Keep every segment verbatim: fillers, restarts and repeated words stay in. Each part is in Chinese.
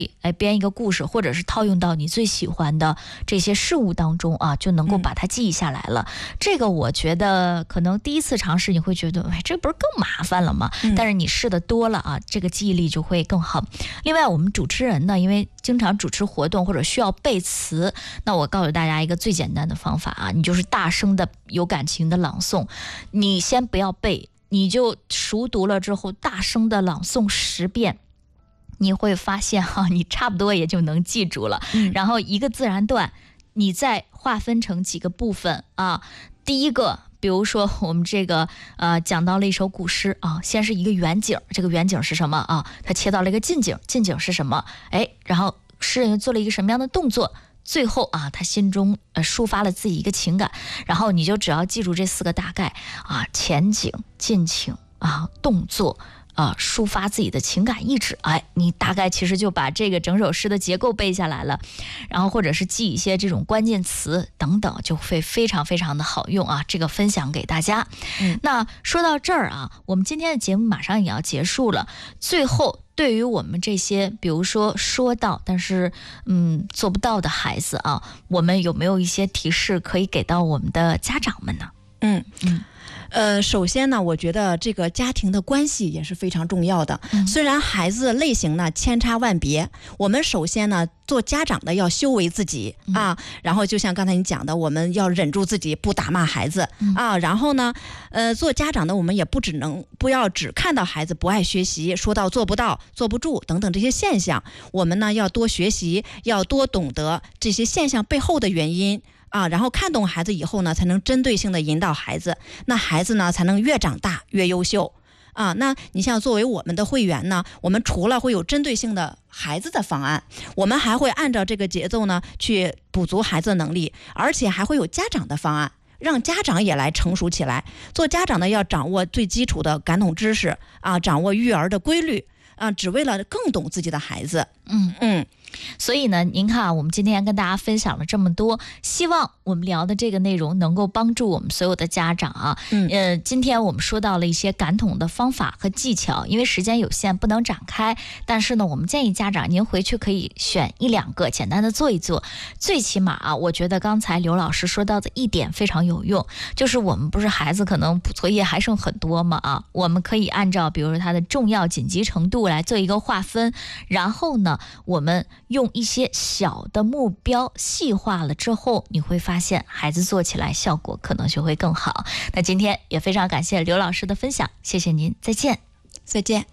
哎，编一个故事，或者是套用到你最喜欢的这些事物当中啊，就能够把它记忆下来了。嗯、这个我觉得可能第一次尝试你会觉得，哎，这不是更麻烦了吗？嗯、但是你试的多了啊，这个记忆力就会更好。另外，我们主持人呢，因为经常主持活动或者需要背词，那我告诉大家一个最简单的方法啊，你就是大声的、有感情的朗诵。你先不要背，你就熟读了之后，大声的朗诵十遍。你会发现哈、啊，你差不多也就能记住了。嗯、然后一个自然段，你再划分成几个部分啊。第一个，比如说我们这个呃讲到了一首古诗啊，先是一个远景，这个远景是什么啊？它切到了一个近景，近景是什么？哎，然后诗人做了一个什么样的动作？最后啊，他心中呃抒发了自己一个情感，然后你就只要记住这四个大概啊：前景、近景啊、动作。啊，抒发自己的情感意志，哎，你大概其实就把这个整首诗的结构背下来了，然后或者是记一些这种关键词等等，就会非常非常的好用啊。这个分享给大家。嗯、那说到这儿啊，我们今天的节目马上也要结束了。最后，对于我们这些比如说说到但是嗯做不到的孩子啊，我们有没有一些提示可以给到我们的家长们呢？ 嗯嗯。呃，首先呢，我觉得这个家庭的关系也是非常重要的。嗯、虽然孩子类型呢千差万别，我们首先呢做家长的要修为自己、嗯、啊，然后就像刚才你讲的，我们要忍住自己不打骂孩子、嗯、啊，然后呢，呃，做家长的我们也不只能不要只看到孩子不爱学习，说到做不到、坐不住等等这些现象，我们呢要多学习，要多懂得这些现象背后的原因。啊，然后看懂孩子以后呢，才能针对性的引导孩子，那孩子呢才能越长大越优秀啊。那你像作为我们的会员呢，我们除了会有针对性的孩子的方案，我们还会按照这个节奏呢去补足孩子的能力，而且还会有家长的方案，让家长也来成熟起来。做家长的要掌握最基础的感统知识啊，掌握育儿的规律啊，只为了更懂自己的孩子。嗯嗯。 所以呢，您看啊，我们今天跟大家分享了这么多，希望我们聊的这个内容能够帮助我们所有的家长啊。嗯，呃，今天我们说到了一些感统的方法和技巧，因为时间有限不能展开，但是呢，我们建议家长您回去可以选一两个简单的做一做。最起码啊，我觉得刚才刘老师说到的一点非常有用，就是我们不是孩子可能补作业还剩很多嘛啊，我们可以按照比如说它的重要紧急程度来做一个划分，然后呢，我们用一些小的目标细化了之后，你会发现孩子做起来效果可能就会更好。那今天也非常感谢刘老师的分享，谢谢您，再见。 再见。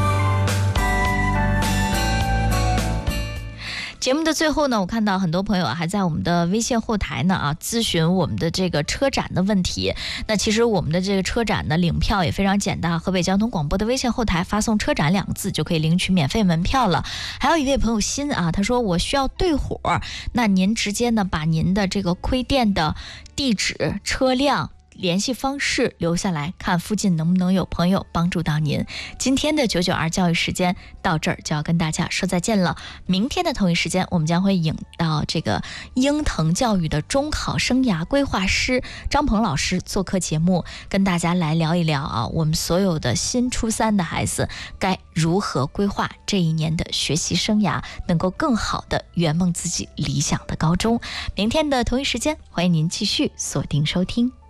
节目的最后呢，我看到很多朋友还在我们的微信后台呢啊咨询我们的这个车展的问题。那其实我们的这个车展呢领票也非常简单，河北交通广播的微信后台发送车展两个字就可以领取免费门票了。还有一位朋友新啊，他说我需要对火，那您直接呢把您的这个亏店的地址、车辆、联系方式留下来，看附近能不能有朋友帮助到您。今天的九九二教育时间到这儿就要跟大家说再见了。明天的同一时间，我们将会引到这个鹰腾教育的中考生涯规划师张鹏老师做客节目，跟大家来聊一聊啊，我们所有的新初三的孩子该如何规划这一年的学习生涯，能够更好的圆梦自己理想的高中。明天的同一时间，欢迎您继续锁定收听。